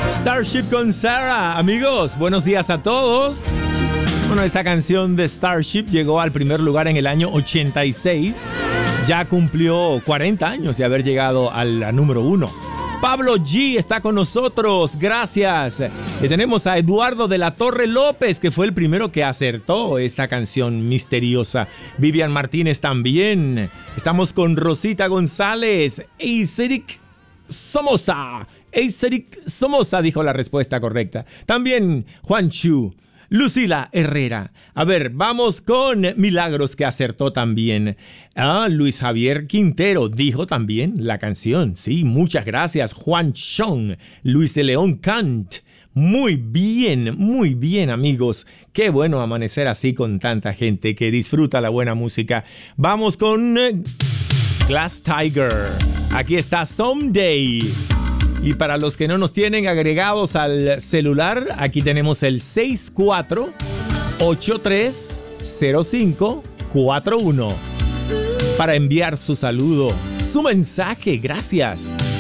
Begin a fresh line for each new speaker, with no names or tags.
Starship con Sarah. Amigos, buenos días a todos. Bueno, esta canción de Starship llegó al primer lugar en el año 86. Ya cumplió 40 años de haber llegado a la número 1. Pablo G está con nosotros, gracias. Y tenemos a Eduardo de la Torre López, que fue el primero que acertó esta canción misteriosa. Vivian Martínez también. Estamos con Rosita González. Eiseric Somoza. Eiseric Somoza dijo la respuesta correcta. También Juan Chu. Lucila Herrera. A ver, vamos con Milagros, que acertó también. Luis Javier Quintero dijo también la canción. Sí, muchas gracias. Juan Chong. Luis de León Kant. Muy bien, amigos. Qué bueno amanecer así con tanta gente que disfruta la buena música. Vamos con Glass Tiger. Aquí está Someday. Y para los que no nos tienen agregados al celular, aquí tenemos el 64830541 para enviar su saludo, su mensaje. Gracias.